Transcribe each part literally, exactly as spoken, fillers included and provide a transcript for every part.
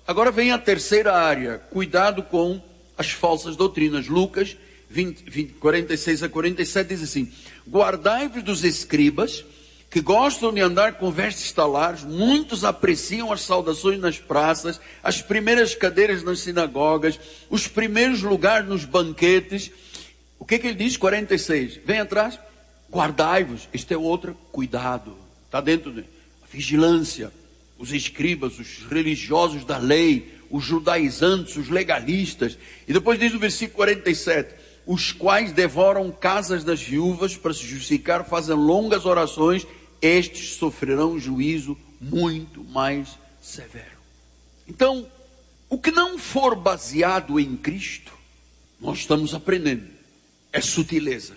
Agora vem a terceira área, cuidado com as falsas doutrinas. Lucas vinte, vinte, quarenta e seis a quarenta e sete diz assim: guardai-vos dos escribas, que gostam de andar com vestes talares, muitos apreciam as saudações nas praças, as primeiras cadeiras nas sinagogas, os primeiros lugares nos banquetes. O que que ele diz? quarenta e seis, vem atrás, guardai-vos, este é outro, cuidado, está dentro de vigilância. Os escribas, os religiosos da lei, os judaizantes, os legalistas. E depois diz no versículo quarenta e sete, os quais devoram casas das viúvas para se justificar, fazem longas orações, estes sofrerão juízo muito mais severo. Então, o que não for baseado em Cristo, nós estamos aprendendo, é sutileza,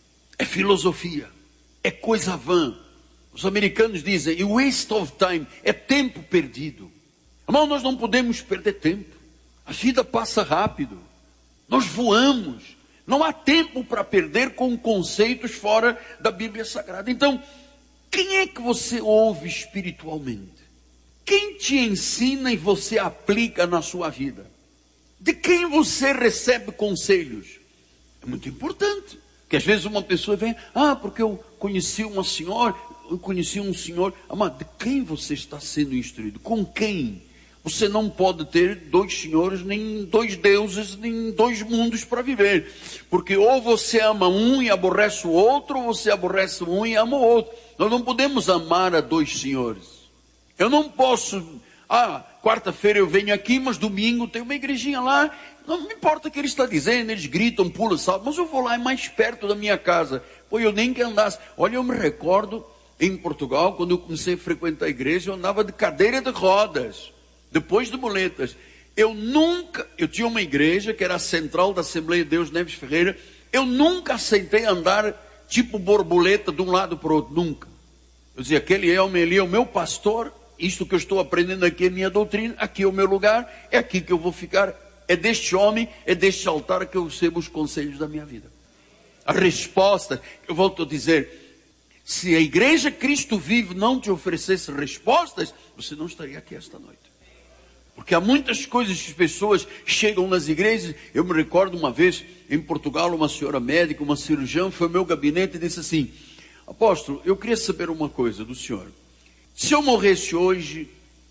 é filosofia, é coisa vã. Os americanos dizem, waste of time, é tempo perdido. Irmão, nós não podemos perder tempo. A vida passa rápido. Nós voamos. Não há tempo para perder com conceitos fora da Bíblia Sagrada. Então, quem é que você ouve espiritualmente? Quem te ensina e você aplica na sua vida? De quem você recebe conselhos? É muito importante. Porque às vezes uma pessoa vem, ah, porque eu conheci uma senhora... eu conheci um senhor, amado, de quem você está sendo instruído? Com quem? Você não pode ter dois senhores, nem dois deuses, nem dois mundos para viver. Porque ou você ama um e aborrece o outro, ou você aborrece um e ama o outro. Nós não podemos amar a dois senhores. Eu não posso, ah, quarta-feira eu venho aqui, mas domingo tem uma igrejinha lá. Não me importa o que ele está dizendo, eles gritam, pulam, saltam, mas eu vou lá, é mais perto da minha casa. Pô, eu nem que andasse. Olha, eu me recordo... em Portugal, quando eu comecei a frequentar a igreja, eu andava de cadeira de rodas, depois de muletas. Eu nunca, eu tinha uma igreja que era a central da Assembleia de Deus Neves Ferreira, eu nunca aceitei andar tipo borboleta de um lado para o outro, nunca. Eu dizia, aquele homem ali é o meu pastor, isto que eu estou aprendendo aqui é minha doutrina, aqui é o meu lugar, é aqui que eu vou ficar, é deste homem, é deste altar que eu recebo os conselhos da minha vida. A resposta, eu volto a dizer, se a igreja Cristo Vive não te oferecesse respostas, você não estaria aqui esta noite. Porque há muitas coisas que as pessoas chegam nas igrejas. Eu me recordo uma vez, em Portugal, uma senhora médica, uma cirurgiã, foi ao meu gabinete e disse assim, apóstolo, eu queria saber uma coisa do senhor. Se eu morresse hoje,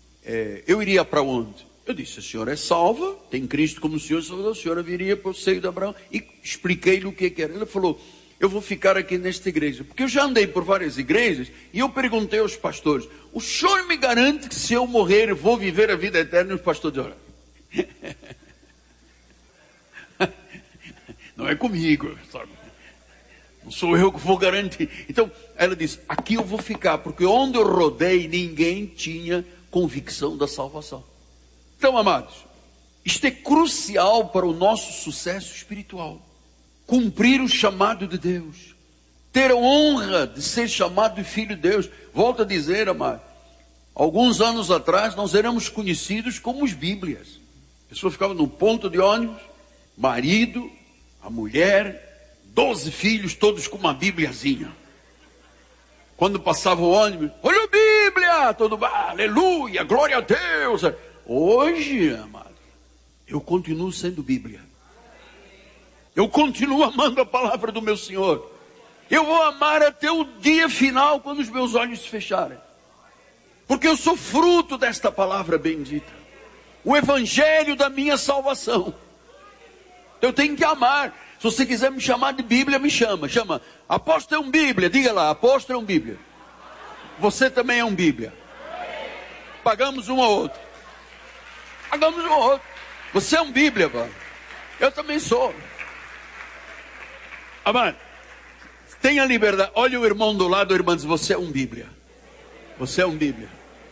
é, eu iria para onde? Eu disse, a senhora é salva, tem Cristo como Senhor, a senhora viria para o seio de Abraão. E expliquei-lhe o que era. Ele falou, eu vou ficar aqui nesta igreja, porque eu já andei por várias igrejas, e eu perguntei aos pastores, o senhor me garante que se eu morrer, eu vou viver a vida eterna? E os pastores disseram, não é comigo, sabe? Não sou eu que vou garantir. Então, ela disse, aqui eu vou ficar, porque onde eu rodei, ninguém tinha convicção da salvação. Então, amados, isto é crucial para o nosso sucesso espiritual. Cumprir o chamado de Deus, ter a honra de ser chamado de filho de Deus. Volto a dizer, amado, alguns anos atrás nós éramos conhecidos como os Bíblias. A pessoa ficava no ponto de ônibus, marido, a mulher, doze filhos, todos com uma Bíbliazinha. Quando passava o ônibus, olha a Bíblia, todo, aleluia, glória a Deus. Hoje, amado, eu continuo sendo Bíblia. Eu continuo amando a palavra do meu Senhor. Eu vou amar até o dia final, quando os meus olhos se fecharem. Porque eu sou fruto desta palavra bendita. O evangelho da minha salvação. Eu tenho que amar. Se você quiser me chamar de Bíblia, me chama. Chama, apóstolo é um Bíblia. Diga lá, apóstolo é um Bíblia. Você também é um Bíblia. Pagamos um ao outro. Pagamos um ao outro. Você é um Bíblia, mano. Eu também sou. Amado, tenha liberdade. Olha o irmão do lado, o irmão diz, você é um Bíblia. Você é um Bíblia.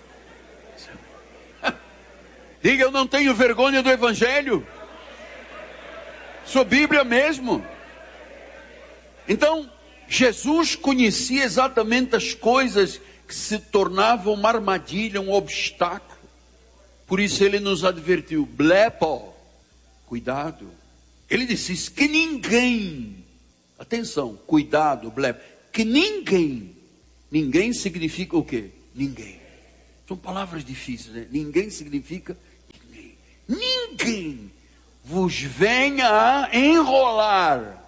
Diga, eu não tenho vergonha do Evangelho. Sou Bíblia mesmo. Então, Jesus conhecia exatamente as coisas que se tornavam uma armadilha, um obstáculo. Por isso ele nos advertiu, blepo, cuidado. Ele disse que ninguém, atenção, cuidado, blepo, que ninguém, ninguém significa o quê? Ninguém. São palavras difíceis, né? Ninguém significa ninguém. ninguém vos venha a enrolar,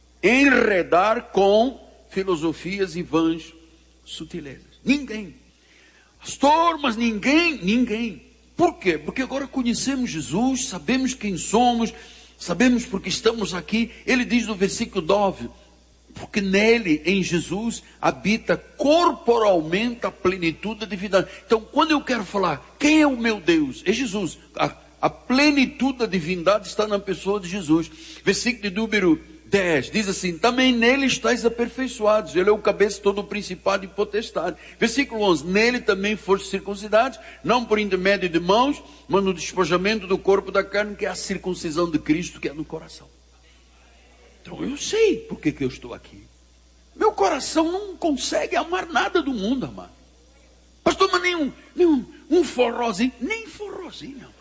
enredar com filosofias e vãs sutilezas. Ninguém. Pastor, mas ninguém, ninguém. Por quê? Porque agora conhecemos Jesus, sabemos quem somos, sabemos porque estamos aqui. Ele diz no versículo nove, porque nele, em Jesus, habita corporalmente a plenitude da divindade. Então, quando eu quero falar, quem é o meu Deus? É Jesus. A, a plenitude da divindade está na pessoa de Jesus. Versículo de número dez, diz assim, também nele estáis aperfeiçoados. Ele é o cabeça de todo o principado e potestade. Versículo onze, nele também foste circuncidados, não por intermédio de mãos, mas no despojamento do corpo da carne, que é a circuncisão de Cristo, que é no coração. Então eu sei por que que eu estou aqui. Meu coração não consegue amar nada do mundo, amado. Pastor, mas nem um, nem um, um forrozinho, nem forrozinho, amado.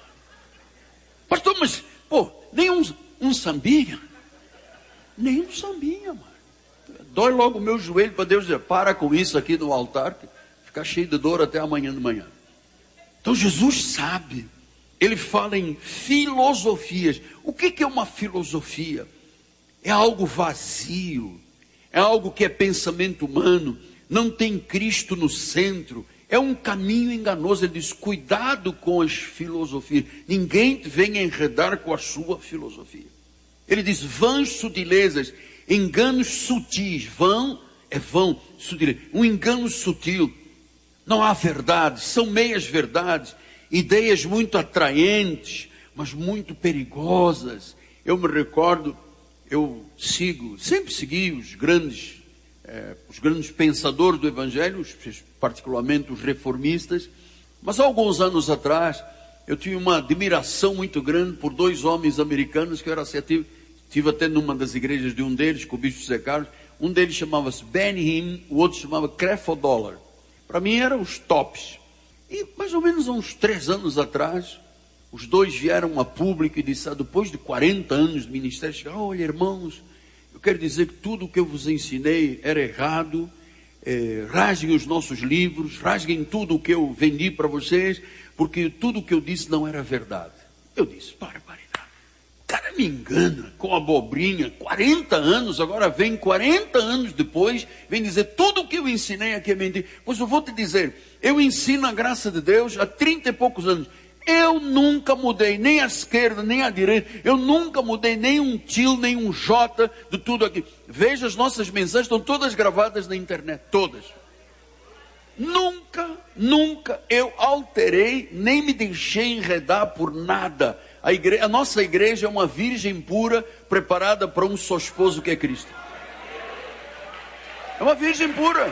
Pastor, mas, pô, nem um, um sambinha, nem um sambinha, amado. Dói logo o meu joelho para Deus dizer, para com isso aqui no altar, ficar cheio de dor até amanhã de manhã. Então Jesus sabe, ele fala em filosofias. O que que é uma filosofia? É algo vazio, é algo que é pensamento humano, não tem Cristo no centro, é um caminho enganoso. Ele diz, cuidado com as filosofias, ninguém te venha enredar com a sua filosofia. Ele diz, vãs sutilezas, enganos sutis, vão, é vão, sutileza, um engano sutil, não há verdade, são meias verdades, ideias muito atraentes, mas muito perigosas. Eu me recordo, eu sigo, sempre segui os grandes, eh, os grandes pensadores do Evangelho, particularmente os reformistas, mas há alguns anos atrás, eu tive uma admiração muito grande por dois homens americanos que eu era ativo, estive até numa das igrejas de um deles, com o bispo José Carlos. Um deles chamava-se Ben Hinn, o outro chamava Creflo Dollar. Para mim eram os tops. E mais ou menos há uns três anos atrás, os dois vieram a público e disseram, depois de quarenta anos de ministério, chegaram, olha irmãos, eu quero dizer que tudo o que eu vos ensinei era errado, eh, rasguem os nossos livros, rasguem tudo o que eu vendi para vocês, porque tudo o que eu disse não era verdade. Eu disse, para, para, para. O cara me engana com abobrinha, quarenta anos, agora vem quarenta anos depois, vem dizer, tudo o que eu ensinei aqui é mentira. Pois eu vou te dizer, eu ensino a graça de Deus há trinta e poucos anos. Eu nunca mudei, nem a esquerda, nem a direita. Eu nunca mudei nem um til, nem um jota de tudo aqui. Veja, as nossas mensagens estão todas gravadas na internet, todas. Nunca, nunca eu alterei, nem me deixei enredar por nada. A, igre... a nossa igreja é uma virgem pura, preparada para um só esposo que é Cristo. É uma virgem pura.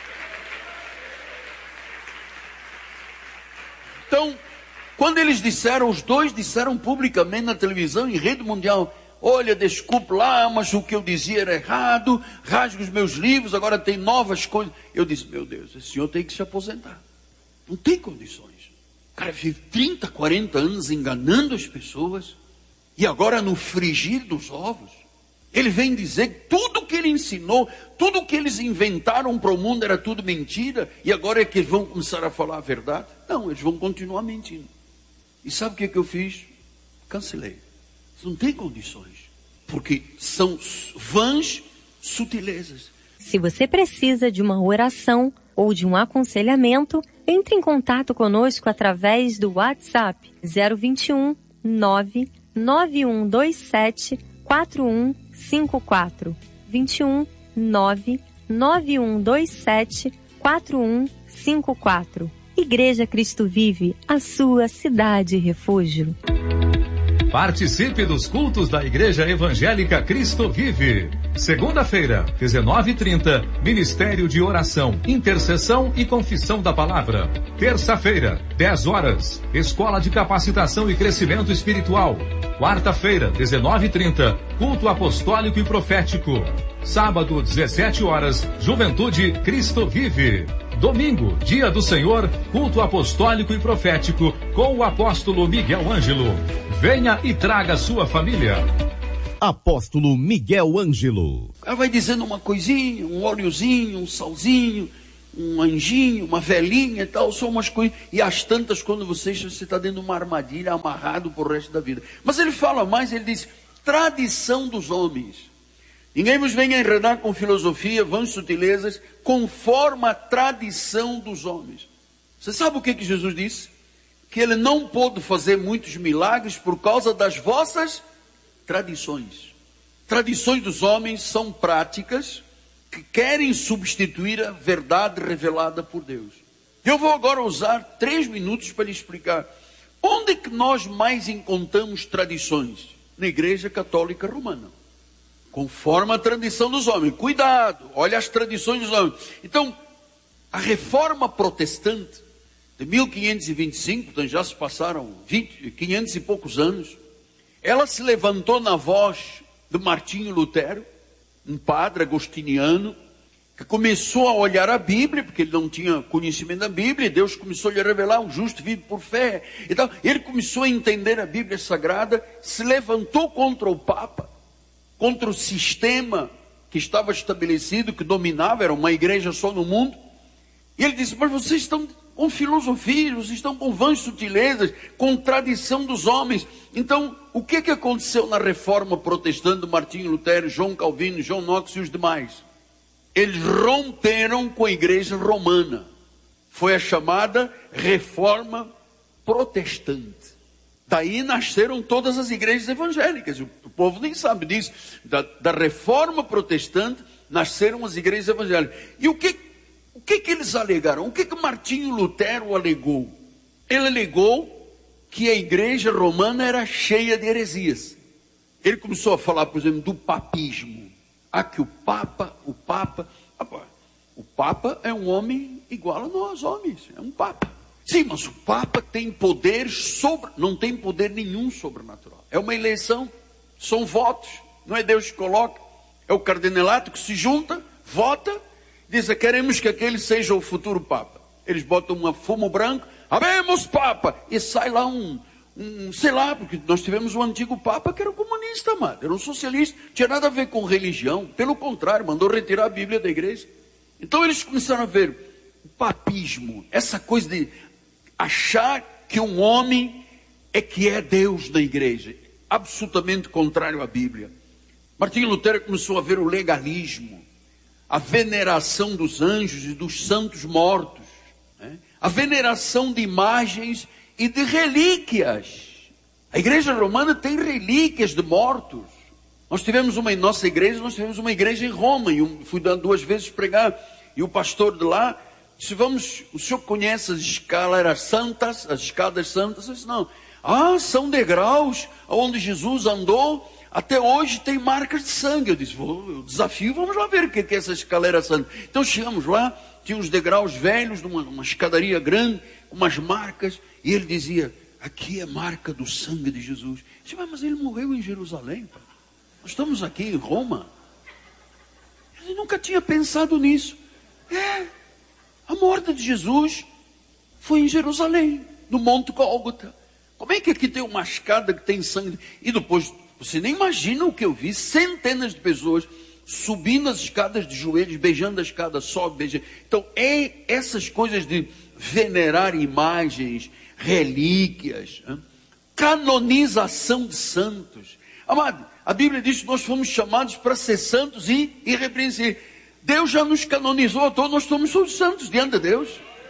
Então, quando eles disseram, os dois disseram publicamente na televisão, em rede mundial, olha, desculpe lá, mas o que eu dizia era errado, rasgue os meus livros, agora tem novas coisas. Eu disse, meu Deus, esse senhor tem que se aposentar. Não tem condições. O cara vive trinta, quarenta anos enganando as pessoas, e agora no frigir dos ovos, ele vem dizer que tudo que ele ensinou, tudo que eles inventaram para o mundo era tudo mentira, e agora é que eles vão começar a falar a verdade? Não, eles vão continuar mentindo. E sabe o que é que eu fiz? Cancelei. Não tem condições, porque são vãs sutilezas. Se você precisa de uma oração ou de um aconselhamento, entre em contato conosco através do WhatsApp zero vinte e um, nove nove um dois sete, quatro um cinco quatro. vinte e um, nove nove um dois sete, quatro um cinco quatro. Igreja Cristo Vive, a sua cidade refúgio. Participe dos cultos da Igreja Evangélica Cristo Vive. Segunda-feira, dezenove e trinta, Ministério de Oração, Intercessão e Confissão da Palavra. Terça-feira, dez horas, Escola de Capacitação e Crescimento Espiritual. Quarta-feira, dezenove e trinta, Culto Apostólico e Profético. Sábado, dezessete horas, Juventude Cristo Vive. Domingo, Dia do Senhor, Culto Apostólico e Profético, com o apóstolo Miguel Ângelo. Venha e traga sua família. Apóstolo Miguel Ângelo. Ela vai dizendo uma coisinha, um óleozinho, um salzinho, um anjinho, uma velhinha e tal, são umas coisas, e as tantas quando você você está dentro de uma armadilha, amarrado por o resto da vida. Mas ele fala mais, ele diz, tradição dos homens. Ninguém vos venha enredar com filosofia, vãs sutilezas, conforme a tradição dos homens. Você sabe o que que Jesus disse? Que ele não pôde fazer muitos milagres por causa das vossas tradições. Tradições dos homens são práticas que querem substituir a verdade revelada por Deus. Eu vou agora usar três minutos para lhe explicar onde é que nós mais encontramos tradições. Na Igreja Católica Romana, conforme a tradição dos homens. Cuidado, olha as tradições dos homens. Então, a Reforma Protestante de mil quinhentos e vinte e cinco, então já se passaram vinte, quinhentos e poucos anos, ela se levantou na voz de Martinho Lutero, um padre agostiniano, que começou a olhar a Bíblia, porque ele não tinha conhecimento da Bíblia, e Deus começou a lhe revelar, o justo vive por fé. Então, ele começou a entender a Bíblia Sagrada, se levantou contra o Papa, contra o sistema que estava estabelecido, que dominava, era uma igreja só no mundo. E ele disse, mas vocês estão com filosofia, vocês estão com vãs sutilezas, com tradição dos homens. Então, o que que aconteceu na Reforma Protestante de Martinho Lutero, João Calvino, João Knox e os demais? Eles romperam com a igreja romana. Foi a chamada Reforma Protestante. Daí nasceram todas as igrejas evangélicas. O povo nem sabe disso. Da, da Reforma Protestante nasceram as igrejas evangélicas. E o que, o que que eles alegaram? O que que Martinho Lutero alegou? Ele alegou que a igreja romana era cheia de heresias. Ele começou a falar, por exemplo, do papismo. Ah, que o Papa, o Papa, o Papa é um homem igual a nós, homens, é um Papa. Sim, mas o Papa tem poder sobre, não tem poder nenhum sobrenatural. É uma eleição, são votos, não é Deus que coloca, é o cardenalato que se junta, vota, diz, queremos que aquele seja o futuro Papa. Eles botam um fumo branco, habemos Papa, e sai lá um... Um, sei lá, porque nós tivemos um antigo Papa que era comunista, mano, era um socialista, não tinha nada a ver com religião, pelo contrário, mandou retirar a Bíblia da igreja. Então eles começaram a ver o papismo, essa coisa de achar que um homem é que é Deus na igreja, absolutamente contrário à Bíblia. Martinho Lutero começou a ver o legalismo, a veneração dos anjos e dos santos mortos, né? A veneração de imagens e de relíquias. A igreja romana tem relíquias de mortos. Nós tivemos uma em nossa igreja, nós tivemos uma igreja em Roma, e eu fui duas vezes pregar, e o pastor de lá disse, vamos, o senhor conhece as escadas santas, as escadas santas? Eu disse, não. Ah, são degraus, onde Jesus andou, até hoje tem marcas de sangue. Eu disse, vou, desafio, vamos lá ver o que é essa escalera santa. Então chegamos lá, tinha uns degraus velhos, numa, uma escadaria grande, umas marcas, e ele dizia, aqui é marca do sangue de Jesus. Eu disse, mas ele morreu em Jerusalém, pai. Nós estamos aqui em Roma. Ele nunca tinha pensado nisso. É, a morte de Jesus foi em Jerusalém, no Monte Gólgota. Como é que aqui tem uma escada que tem sangue? E depois, você nem imagina o que eu vi, centenas de pessoas subindo as escadas de joelhos, beijando a escada, sobe, beija. Então, é essas coisas de venerar imagens, relíquias, hein? Canonização de santos. Amado, a Bíblia diz que nós fomos chamados para ser santos e irrepreensíveis. Deus já nos canonizou, então nós somos todos santos diante de Deus.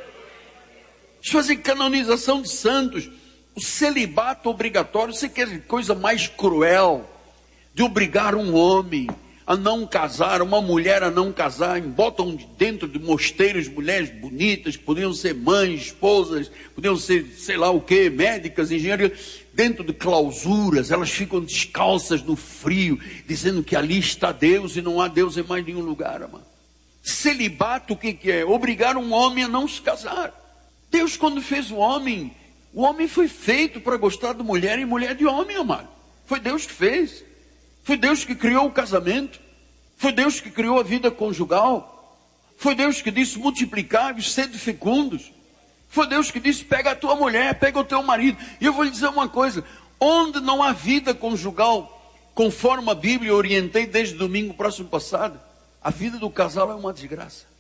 Eles fazem canonização de santos, o celibato obrigatório. Você quer coisa mais cruel de obrigar um homem a não casar, uma mulher a não casar, botam dentro de mosteiros mulheres bonitas, podiam ser mães, esposas, podiam ser, sei lá o que, médicas, engenheiras, dentro de clausuras, elas ficam descalças no frio, dizendo que ali está Deus e não há Deus em mais nenhum lugar, amado. Celibato, o que que é? Obrigar um homem a não se casar. Deus, quando fez o homem, o homem foi feito para gostar de mulher e mulher de homem, amado. Foi Deus que fez. Foi Deus que criou o casamento. Foi Deus que criou a vida conjugal. Foi Deus que disse, multiplicai-vos, sede fecundos. Foi Deus que disse, pega a tua mulher, pega o teu marido. E eu vou lhe dizer uma coisa, onde não há vida conjugal, conforme a Bíblia orientei desde domingo próximo passado, a vida do casal é uma desgraça.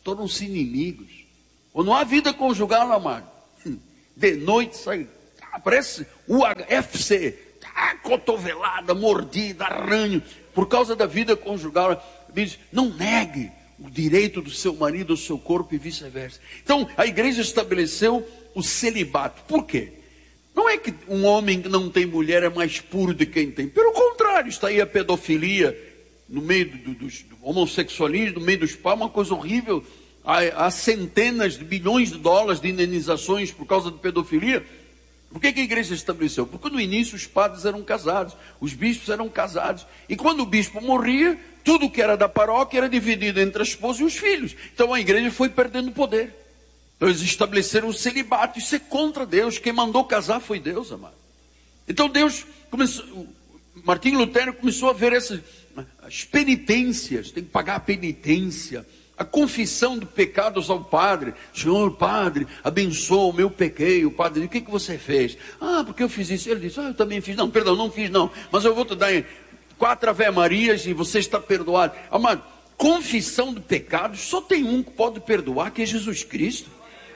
tornam-se inimigos. Quando não há vida conjugal, amado, de noite sai, parece U F C, tá, cotovelada, mordida, arranho, por causa da vida conjugal. Diz, não negue o direito do seu marido ao seu corpo e vice-versa. Então, a igreja estabeleceu o celibato. Por quê? Não é que um homem que não tem mulher é mais puro do que quem tem. Pelo contrário, está aí a pedofilia no meio do, do, do homossexualismo, no meio dos pais, uma coisa horrível. Há, há centenas de bilhões de dólares de indenizações por causa de pedofilia. Por que, que a igreja estabeleceu? Porque no início os padres eram casados, os bispos eram casados. E quando o bispo morria, tudo que era da paróquia era dividido entre a esposa e os filhos. Então a igreja foi perdendo poder. Então eles estabeleceram o celibato. Isso é contra Deus. Quem mandou casar foi Deus, amado. Então Deus começou, Martinho Lutero começou a ver essas as penitências. Tem que pagar a penitência, a confissão de pecados ao padre. Senhor padre, abençoa o meu pequei. O padre diz, o que, que você fez? Ah, porque eu fiz isso. Ele disse, ah, eu também fiz. Não, perdão, não fiz não. Mas eu vou te dar quatro Ave Marias e você está perdoado. Amado, confissão de pecados, só tem um que pode perdoar, que é Jesus Cristo.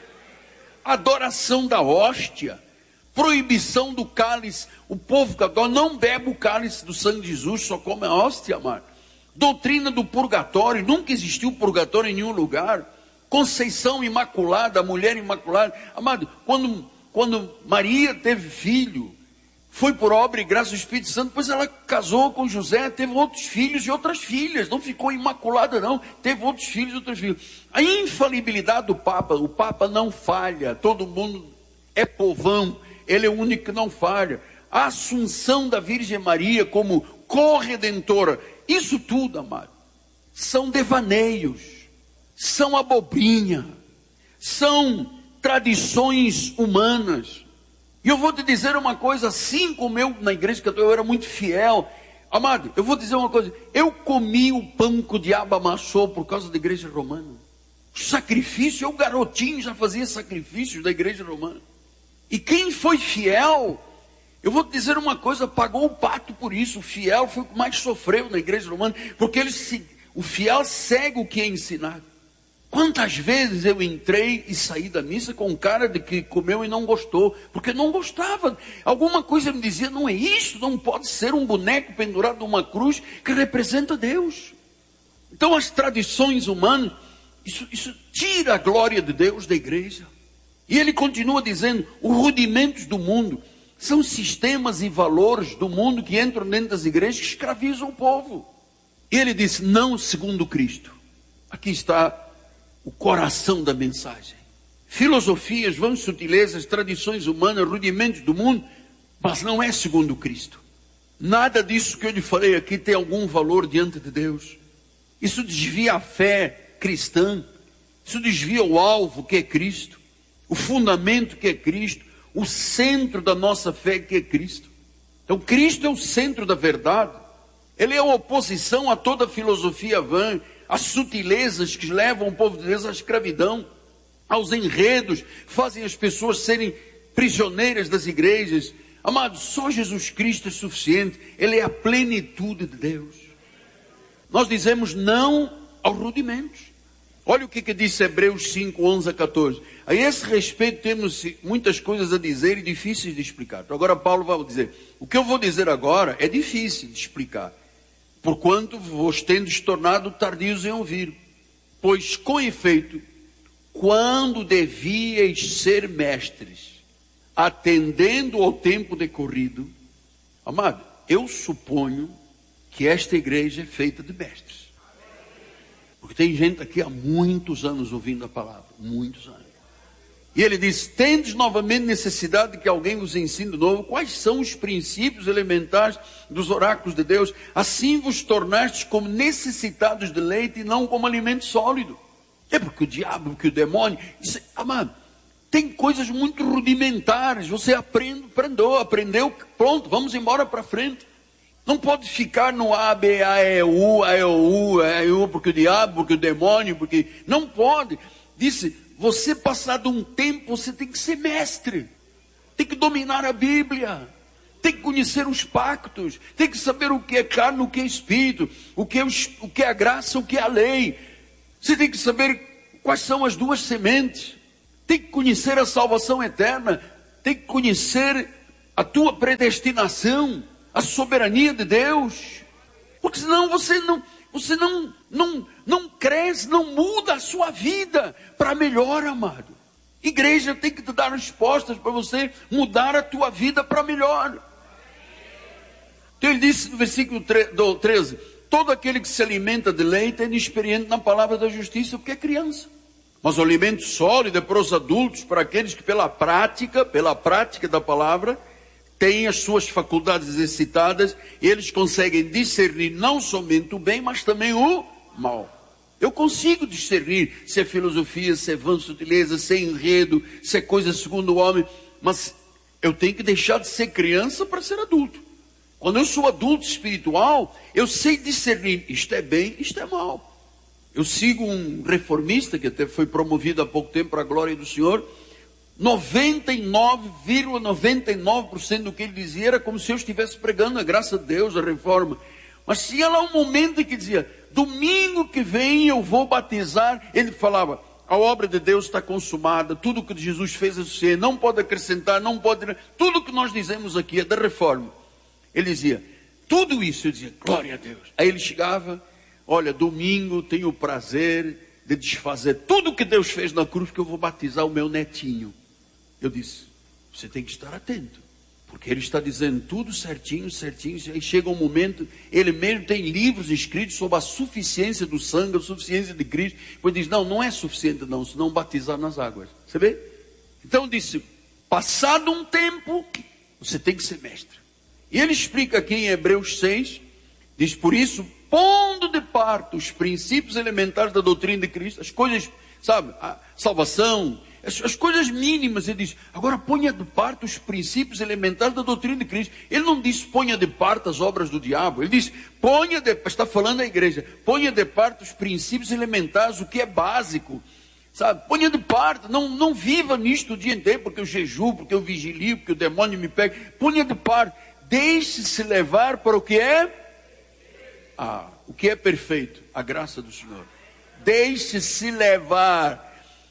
Adoração da hóstia, proibição do cálice. O povo que adora não bebe o cálice do sangue de Jesus, só come a hóstia, amado. Doutrina do purgatório, nunca existiu purgatório em nenhum lugar. Conceição imaculada, a mulher imaculada. Amado, quando, quando Maria teve filho, foi por obra e graça do Espírito Santo, depois ela casou com José, teve outros filhos e outras filhas, não ficou imaculada não, teve outros filhos e outras filhas. A infalibilidade do Papa, o Papa não falha, todo mundo é povão, ele é o único que não falha. A assunção da Virgem Maria como corredentora, isso tudo, amado, são devaneios, são abobrinha, são tradições humanas. E eu vou te dizer uma coisa, assim como eu na igreja que eu era muito fiel, amado, eu vou dizer uma coisa, eu comi o pão que o diabo amassou por causa da igreja romana. Sacrifício, eu garotinho já fazia sacrifícios da igreja romana. E quem foi fiel, eu vou te dizer uma coisa, pagou o pato por isso. O fiel foi o que mais sofreu na igreja romana, porque ele se, o fiel segue o que é ensinado. Quantas vezes eu entrei e saí da missa com um cara de que comeu e não gostou, porque não gostava. Alguma coisa me dizia, não é isso, não pode ser um boneco pendurado numa cruz que representa Deus. Então as tradições humanas, isso, isso tira a glória de Deus da igreja. E ele continua dizendo, os rudimentos do mundo são sistemas e valores do mundo que entram dentro das igrejas que escravizam o povo. E ele disse, não segundo Cristo. Aqui está o coração da mensagem. Filosofias, vãs sutilezas, tradições humanas, rudimentos do mundo, mas não é segundo Cristo. Nada disso que eu lhe falei aqui tem algum valor diante de Deus. Isso desvia a fé cristã, isso desvia o alvo que é Cristo, o fundamento que é Cristo, o centro da nossa fé que é Cristo. Então Cristo é o centro da verdade. Ele é a oposição a toda filosofia vã, às sutilezas que levam o povo de Deus à escravidão, aos enredos, fazem as pessoas serem prisioneiras das igrejas. Amados, só Jesus Cristo é suficiente. Ele é a plenitude de Deus. Nós dizemos não aos rudimentos. Olha o que, que diz Hebreus cinco, onze a catorze. A esse respeito temos muitas coisas a dizer e difíceis de explicar. Então, agora Paulo vai dizer, o que eu vou dizer agora é difícil de explicar, porquanto vos tendes tornado tardios em ouvir. Pois com efeito, quando devíeis ser mestres, atendendo ao tempo decorrido, amado, eu suponho que esta igreja é feita de mestres. Porque tem gente aqui há muitos anos ouvindo a palavra, muitos anos. E ele diz, tendes novamente necessidade de que alguém vos ensine de novo quais são os princípios elementares dos oráculos de Deus. Assim vos tornastes como necessitados de leite e não como alimento sólido. É porque o diabo, porque o demônio, isso, amado, tem coisas muito rudimentares. Você aprende, aprendeu, aprendeu, pronto, vamos embora para frente. Não pode ficar no A, B, A, E, U, A, E, U, A, E, U, porque o diabo, porque o demônio, porque... Não pode. Disse, você passado um tempo, você tem que ser mestre. Tem que dominar a Bíblia. Tem que conhecer os pactos. Tem que saber o que é carne, o que é espírito. O que é, o que é a graça, o que é a lei. Você tem que saber quais são as duas sementes. Tem que conhecer a salvação eterna. Tem que conhecer a tua predestinação, a soberania de Deus. Porque senão você não, você não, não, não cresce, não muda a sua vida para melhor, amado. Igreja tem que te dar respostas para você mudar a tua vida para melhor. Então ele disse no versículo treze, todo aquele que se alimenta de leite é inexperiente na palavra da justiça, porque é criança. Mas o alimento sólido é para os adultos, para aqueles que pela prática, pela prática da palavra, têm as suas faculdades exercitadas, e eles conseguem discernir não somente o bem, mas também o mal. Eu consigo discernir se é filosofia, se é vã sutileza, se é enredo, se é coisa segundo o homem, mas eu tenho que deixar de ser criança para ser adulto. Quando eu sou adulto espiritual, eu sei discernir, isto é bem, isto é mal. Eu sigo um reformista, que até foi promovido há pouco tempo para a glória do Senhor, noventa e nove vírgula noventa e nove por cento do que ele dizia era como se eu estivesse pregando a graça de Deus, a reforma. Mas tinha lá um momento em que dizia, domingo que vem eu vou batizar. Ele falava, a obra de Deus está consumada, tudo que Jesus fez é suficiente, não pode acrescentar, não pode... Tudo que nós dizemos aqui é da reforma. Ele dizia, tudo isso, eu dizia, glória a Deus. Aí ele chegava, olha, domingo tenho o prazer de desfazer tudo que Deus fez na cruz, que eu vou batizar o meu netinho. Eu disse, você tem que estar atento, porque ele está dizendo tudo certinho, certinho, aí chega um momento, ele mesmo tem livros escritos sobre a suficiência do sangue, a suficiência de Cristo, depois diz, não, não é suficiente não, senão batizar nas águas, você vê? Então eu disse, passado um tempo, você tem que ser mestre. E ele explica aqui em Hebreus seis, diz, por isso, pondo de parte os princípios elementares da doutrina de Cristo, as coisas, sabe, a salvação, as, as coisas mínimas, ele diz, agora ponha de parte os princípios elementares da doutrina de Cristo. Ele não diz ponha de parte as obras do diabo, ele diz, ponha de, está falando à igreja, ponha de parte os princípios elementares, o que é básico, sabe, ponha de parte, não, não viva nisto o dia inteiro, porque eu jejuo, porque eu vigilio, porque o demônio me pega, ponha de parte, deixe-se levar para o que é, ah, o que é perfeito, a graça do Senhor, deixe-se levar,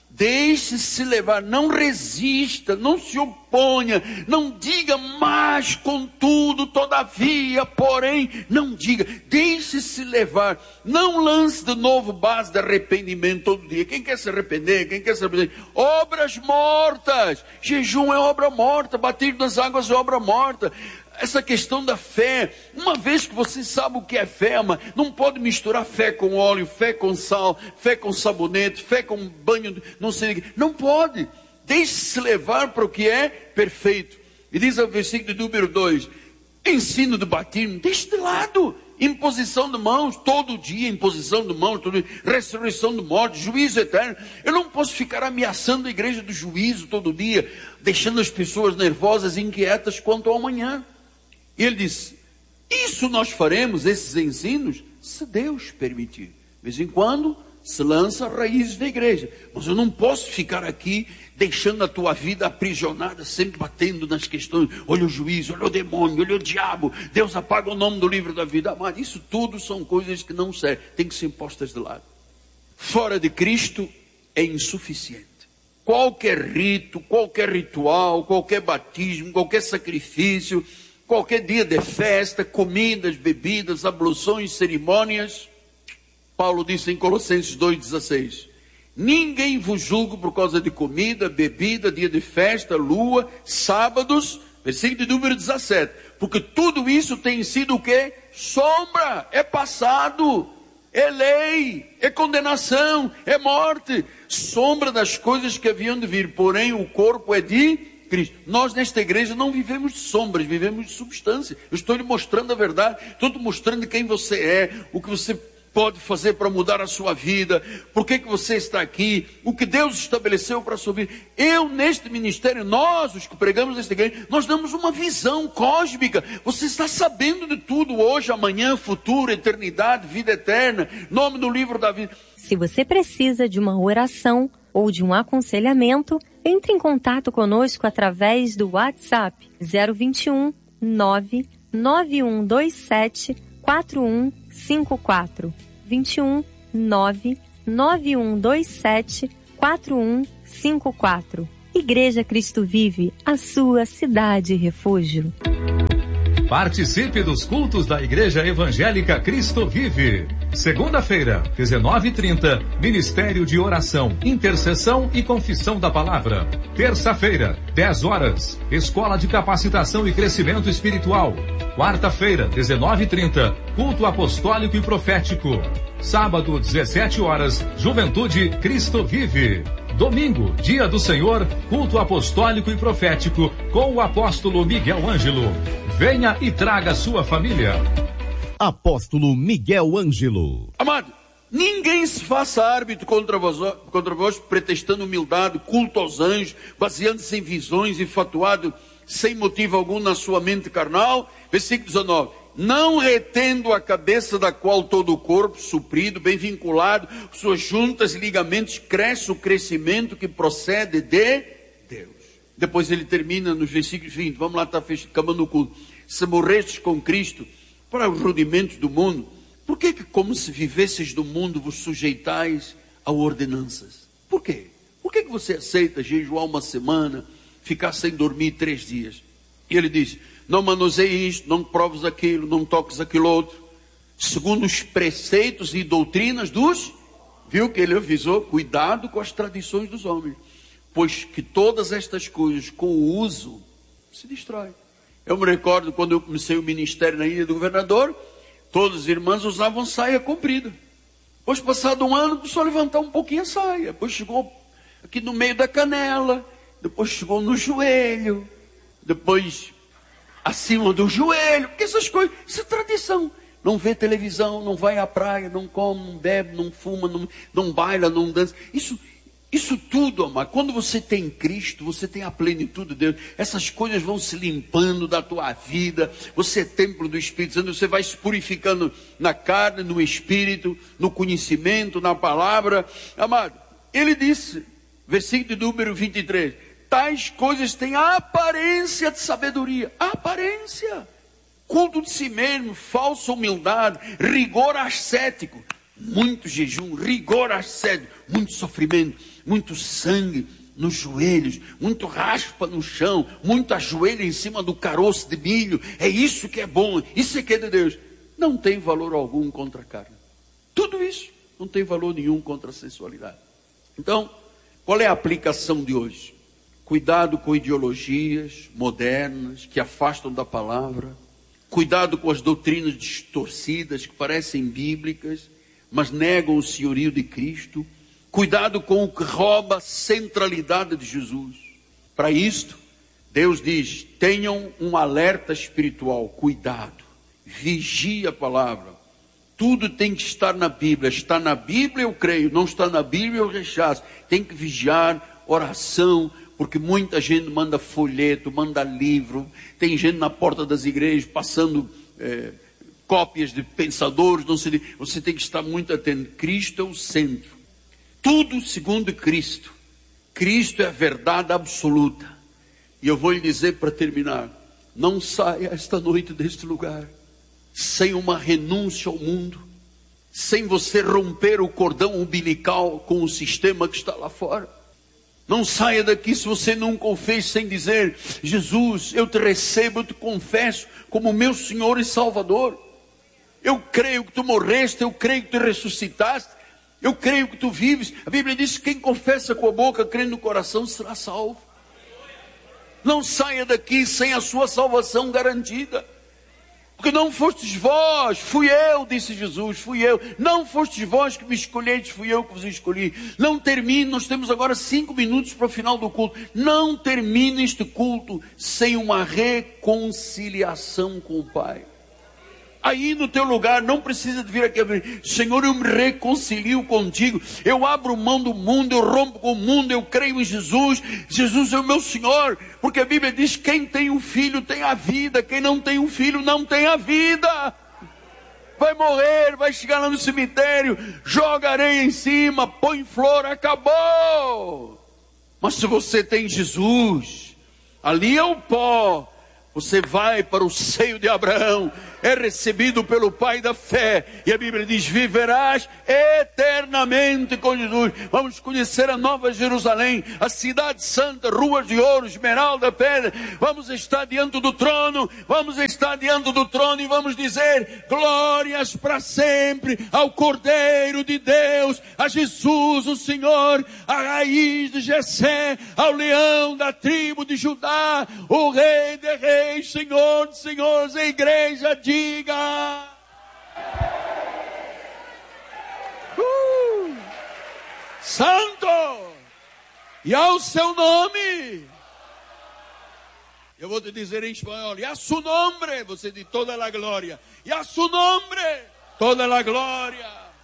deixe-se levar, não resista, não se oponha, não diga mas, contudo, todavia, porém, não diga, deixe-se levar, não lance de novo base de arrependimento todo dia. Quem quer se arrepender, quem quer se arrepender, obras mortas, jejum é obra morta, bater nas águas é obra morta. Essa questão da fé, uma vez que você sabe o que é fé, mas não pode misturar fé com óleo, fé com sal, fé com sabonete, fé com banho, não sei, não pode. Deixe-se levar para o que é perfeito. E diz o versículo número dois, ensino de batismo, deixe de lado, imposição de mãos, todo dia, imposição de mãos, todo dia, ressurreição de morte, juízo eterno. Eu não posso ficar ameaçando a igreja do juízo todo dia, deixando as pessoas nervosas e inquietas quanto ao amanhã. E ele disse, isso nós faremos, esses ensinos, se Deus permitir. De vez em quando, se lança raízes da igreja. Mas eu não posso ficar aqui, deixando a tua vida aprisionada, sempre batendo nas questões. Olha o juízo, olha o demônio, olha o diabo. Deus apaga o nome do livro da vida. Mas isso tudo são coisas que não servem. Tem que ser postas de lado. Fora de Cristo é insuficiente. Qualquer rito, qualquer ritual, qualquer batismo, qualquer sacrifício, qualquer dia de festa, comidas, bebidas, abluções, cerimônias. Paulo disse em Colossenses dois, dezesseis. Ninguém vos julgue por causa de comida, bebida, dia de festa, lua, sábados, versículo de número dezessete. Porque tudo isso tem sido o quê? Sombra, é passado, é lei, é condenação, é morte. Sombra das coisas que haviam de vir, porém o corpo é de Cristo. Nós nesta igreja não vivemos de sombras, vivemos de substância. Eu estou lhe mostrando a verdade, estou te mostrando quem você é, o que você pode fazer para mudar a sua vida, por que que você está aqui, o que Deus estabeleceu para a sua vida. Eu neste ministério, nós os que pregamos nesta igreja, nós damos uma visão cósmica. Você está sabendo de tudo hoje, amanhã, futuro, eternidade, vida eterna, nome do livro da vida. Se você precisa de uma oração ou de um aconselhamento, entre em contato conosco através do WhatsApp zero vinte e um, nove nove um dois sete, quatro um cinco quatro. vinte e um, nove nove um dois sete, quatro um cinco quatro. Igreja Cristo Vive, a sua cidade refúgio. Participe dos cultos da Igreja Evangélica Cristo Vive. Segunda-feira, dezenove e trinta, Ministério de Oração, Intercessão e Confissão da Palavra. Terça-feira, dez horas, Escola de Capacitação e Crescimento Espiritual. Quarta-feira, dezenove e trinta, Culto Apostólico e Profético. Sábado, dezessete horas, Juventude Cristo Vive. Domingo, Dia do Senhor, Culto Apostólico e Profético, com o apóstolo Miguel Ângelo. Venha e traga sua família. Apóstolo Miguel Ângelo. Amado, ninguém se faça árbitro contra vós, contra vós, pretextando humildade, culto aos anjos, baseando-se em visões, infatuado, sem motivo algum na sua mente carnal. Versículo dezenove. Não retendo a cabeça da qual todo o corpo, suprido, bem vinculado, suas juntas e ligamentos, cresce o crescimento que procede de Deus. Depois ele termina nos versículos vinte. Vamos lá, está acabando o culto. Se morrestes com Cristo para os rudimentos do mundo, por que que como se vivesses do mundo vos sujeitais a ordenanças? Por quê? Por que que você aceita jejuar uma semana, ficar sem dormir três dias? E ele diz, não manuseie isto, não proves aquilo, não toques aquilo outro, segundo os preceitos e doutrinas dos, viu que ele avisou, cuidado com as tradições dos homens, pois que todas estas coisas com o uso se destrói. Eu me recordo quando eu comecei o ministério na Ilha do Governador, todas as irmãs usavam saia comprida. Depois, passado um ano, começou a levantar um pouquinho a saia. Depois chegou aqui no meio da canela, depois chegou no joelho, depois acima do joelho, porque essas coisas, isso é tradição. Não vê televisão, não vai à praia, não come, não bebe, não fuma, não, não baila, não dança. Isso, isso tudo, amado, quando você tem Cristo, você tem a plenitude de Deus. Essas coisas vão se limpando da tua vida. Você é templo do Espírito Santo, você vai se purificando na carne, no Espírito, no conhecimento, na palavra. Amado, ele disse, versículo número vinte e três, tais coisas têm a aparência de sabedoria. A aparência. Culto de si mesmo, falsa humildade, rigor ascético. Muito jejum, rigor ascético, muito sofrimento, muito sangue nos joelhos, muito raspa no chão, muito ajoelho em cima do caroço de milho. É isso que é bom, isso é que é de Deus. Não tem valor algum contra a carne. Tudo isso não tem valor nenhum contra a sensualidade. Então, qual é a aplicação de hoje? Cuidado com ideologias modernas que afastam da palavra. Cuidado com as doutrinas distorcidas que parecem bíblicas, mas negam o senhorio de Cristo. Cuidado com o que rouba a centralidade de Jesus. Para isto, Deus diz, tenham um alerta espiritual, cuidado, vigie a palavra. Tudo tem que estar na Bíblia. Está na Bíblia, eu creio. Não está na Bíblia, eu rechaço. Tem que vigiar, oração, porque muita gente manda folheto, manda livro. Tem gente na porta das igrejas passando é, cópias de pensadores. Não sei, você tem que estar muito atento. Cristo é o centro. Tudo segundo Cristo. Cristo é a verdade absoluta. E eu vou lhe dizer para terminar. Não saia esta noite deste lugar sem uma renúncia ao mundo. Sem você romper o cordão umbilical com o sistema que está lá fora. Não saia daqui se você nunca o fez sem dizer, Jesus, eu te recebo, eu te confesso como meu Senhor e Salvador. Eu creio que tu morreste, eu creio que tu ressuscitaste, eu creio que tu vives. A Bíblia diz que quem confessa com a boca, crê no coração, será salvo. Não saia daqui sem a sua salvação garantida. Porque não fostes vós, fui eu, disse Jesus, fui eu. Não fostes vós que me escolhestes, fui eu que vos escolhi. Não termine, nós temos agora cinco minutos para o final do culto. Não termine este culto sem uma reconciliação com o Pai. Aí no teu lugar, não precisa de vir aqui a vir, Senhor, eu me reconcilio contigo, eu abro mão do mundo, eu rompo com o mundo, eu creio em Jesus, Jesus é o meu Senhor, porque a Bíblia diz, quem tem um filho tem a vida, quem não tem um filho não tem a vida. Vai morrer, vai chegar lá no cemitério, joga areia em cima, põe flor, acabou. Mas se você tem Jesus, ali é o pó, você vai para o seio de Abraão, é recebido pelo Pai da fé, e a Bíblia diz, viverás eternamente com Jesus. Vamos conhecer a Nova Jerusalém, a cidade santa, ruas de ouro, esmeralda, pedra. Vamos estar diante do trono, vamos estar diante do trono e vamos dizer, glórias para sempre ao Cordeiro de Deus, a Jesus o Senhor, a raiz de Jessé, ao leão da tribo de Judá, o Rei de reis, Senhor de senhores. A igreja diga, uh, Santo, e ao seu nome, eu vou te dizer em espanhol, e a su nombre, você diz toda a glória, e a su nombre, toda a glória.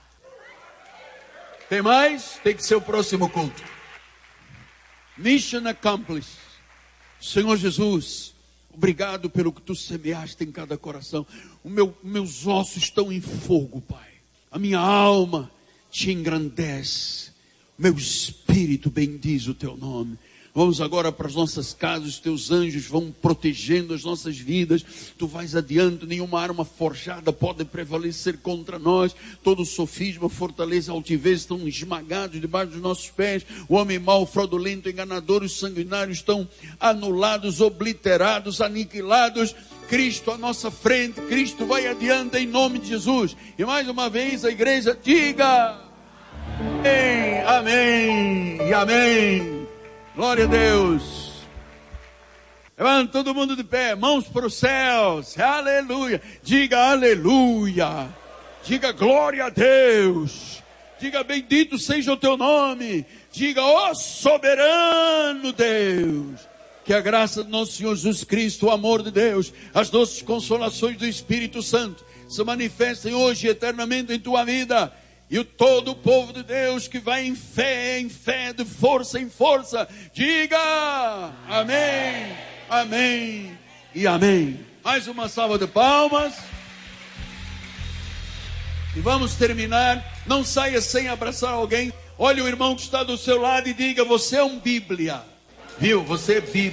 Tem mais? Tem que ser o próximo culto. Mission accomplished. Senhor Jesus, obrigado pelo que tu semeaste em cada coração. O meu, meus ossos estão em fogo, Pai. A minha alma te engrandece. Meu espírito bendiz o teu nome. Vamos agora para as nossas casas, os teus anjos vão protegendo as nossas vidas. Tu vais adiante, nenhuma arma forjada pode prevalecer contra nós. Todo sofisma, fortaleza, altivez estão esmagados debaixo dos nossos pés. O homem mau, fraudulento, enganador, os sanguinários estão anulados, obliterados, aniquilados. Cristo à nossa frente, Cristo vai adiante em nome de Jesus. E mais uma vez a igreja diga, amém, amém e amém. Glória a Deus. Levanta todo mundo de pé, mãos para os céus, aleluia. Diga aleluia, diga glória a Deus, diga bendito seja o teu nome, diga ó soberano Deus. Que a graça do nosso Senhor Jesus Cristo, o amor de Deus, as doces consolações do Espírito Santo se manifestem hoje e eternamente em tua vida. E o todo o povo de Deus que vai em fé, em fé, de força em força, diga amém, amém e amém. Mais uma salva de palmas. E vamos terminar. Não saia sem abraçar alguém. Olhe o irmão que está do seu lado e diga, você é um Bíblia. Viu? Você é Bíblia.